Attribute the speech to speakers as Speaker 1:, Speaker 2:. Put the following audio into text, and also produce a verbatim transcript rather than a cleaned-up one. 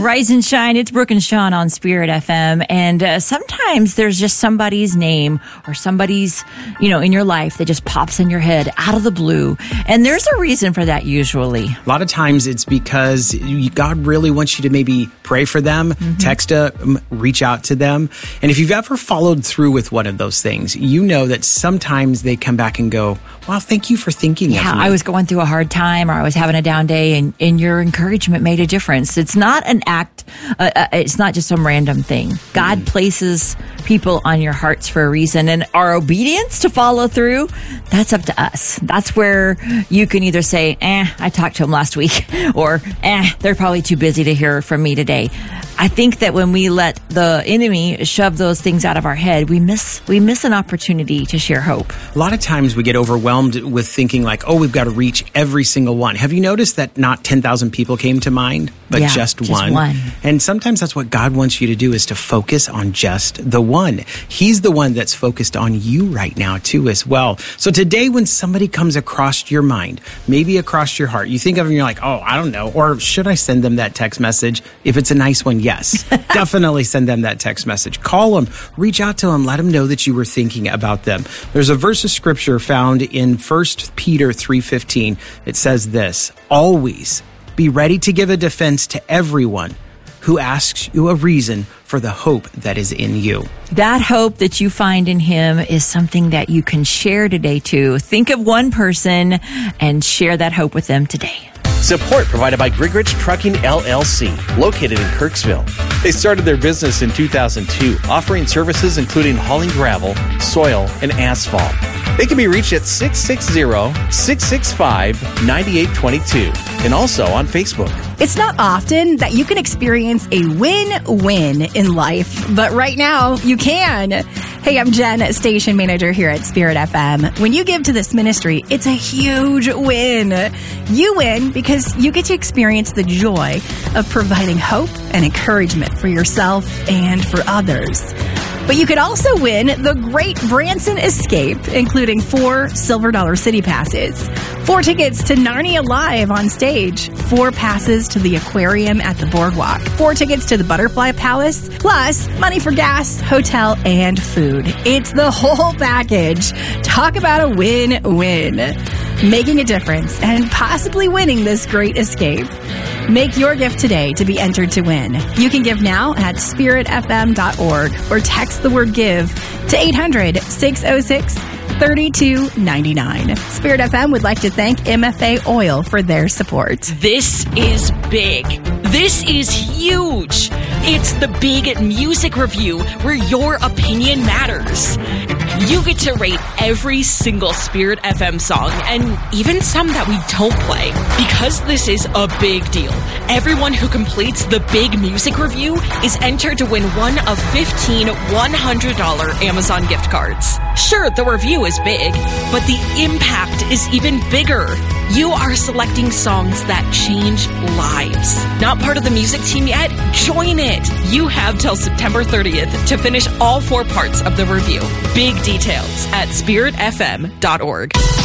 Speaker 1: Rise and shine. It's Brooke and Sean on Spirit F M. And uh, sometimes there's just somebody's name or somebody's, you know, in your life that just pops in your head out of the blue. And there's a reason for that usually.
Speaker 2: A lot of times it's because you, God really wants you to maybe pray for them, mm-hmm. text them, reach out to them. And if you've ever followed through with one of those things, you know that sometimes they come back and go, wow, thank you for thinking
Speaker 1: yeah,
Speaker 2: of me.
Speaker 1: I was going through a hard time or I was having a down day and, and your encouragement made a difference. It's not an act. Uh, uh, it's not just some random thing. God mm. places people on your hearts for a reason, and our obedience to follow through, that's up to us. That's where you can either say, eh, I talked to him last week, or eh, they're probably too busy to hear from me today. I think that when we let the enemy shove those things out of our head, we miss we miss an opportunity to share hope.
Speaker 2: A lot of times we get overwhelmed with thinking like, oh, we've got to reach every single one. Have you noticed that not ten thousand people came to mind, but
Speaker 1: yeah,
Speaker 2: just,
Speaker 1: just
Speaker 2: one?
Speaker 1: one?
Speaker 2: And sometimes that's what God wants you to do, is to focus on just the one. He's the one that's focused on you right now too as well. So today when somebody comes across your mind, maybe across your heart, you think of them and you're like, oh, I don't know. Or should I send them that text message? If it's a nice one, yes, definitely send them that text message. Call them, reach out to them, let them know that you were thinking about them. There's a verse of scripture found in First Peter three fifteen. It says this: always be ready to give a defense to everyone who asks you a reason for the hope that is in you.
Speaker 1: That hope that you find in him is something that you can share today too. Think of one person and share that hope with them today.
Speaker 3: Support provided by Grigrich Trucking L L C, located in Kirksville. They started their business in two thousand two, offering services including hauling gravel, soil, and asphalt. They can be reached at six six zero, six six five, nine eight two two and also on Facebook.
Speaker 4: It's not often that you can experience a win-win in life, but right now you can. Hey, I'm Jen, station manager here at Spirit F M. When you give to this ministry, it's a huge win. You win because you get to experience the joy of providing hope and encouragement for yourself and for others. But you could also win the Great Branson Escape, including four Silver Dollar City passes, four tickets to Narnia Live on stage, four passes to the aquarium at the boardwalk, four tickets to the Butterfly Palace, plus money for gas, hotel, and food. It's the whole package. Talk about a win-win. Making a difference and possibly winning this great escape. Make your gift today to be entered to win. You can give now at spirit f m dot org or text the word give to eight hundred, six oh six, three two nine nine. Spirit F M would like to thank M F A Oil for their support.
Speaker 5: This is big. This is huge. It's the Big Music Review where your opinion matters. You get to rate every single Spirit F M song and even some that we don't play. Because this is a big deal, everyone who completes the Big Music Review is entered to win one of fifteen one hundred dollars Amazon gift cards. Sure, the review is big, but the impact is even bigger. You are selecting songs that change lives. Not part of the music team yet? Join it. You have till September thirtieth to finish all four parts of the review. Big details at spirit f m dot org.